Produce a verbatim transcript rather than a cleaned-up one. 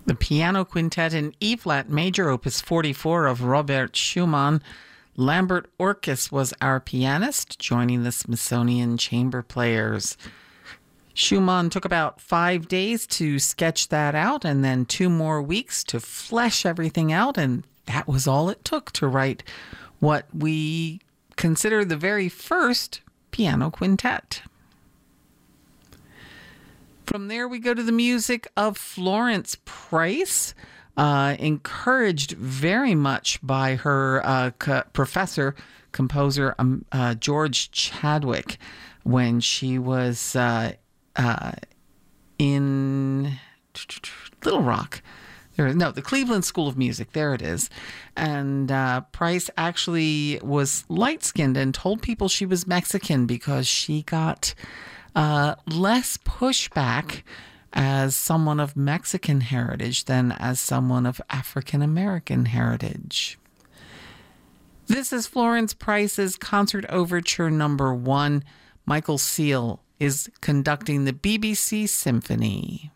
The piano quintet in E-flat major, opus forty-four of Robert Schumann. Lambert Orkis was our pianist, joining the Smithsonian Chamber Players. Schumann took about five days to sketch that out and then two more weeks to flesh everything out, and that was all it took to write what we consider the very first piano quintet. From there, we go to the music of Florence Price, uh, encouraged very much by her uh, co- professor, composer um, uh, George Chadwick, when she was uh, uh, in Little Rock. There, no, the Cleveland School of Music. There it is. And uh, Price actually was light-skinned and told people she was Mexican because she got Uh, less pushback as someone of Mexican heritage than as someone of African American heritage. This is Florence Price's Concert Overture Number One. Michael Seal is conducting the B B C Symphony.